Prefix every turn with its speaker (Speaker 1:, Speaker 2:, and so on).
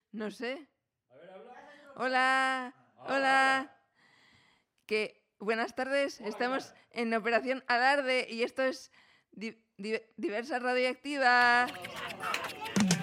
Speaker 1: No sé.
Speaker 2: A ver, habla.
Speaker 1: Hola, hola. Buenas tardes,
Speaker 2: Hola,
Speaker 1: estamos
Speaker 2: Iván.
Speaker 1: en Operación Alarde y esto es Diversa Radioactiva.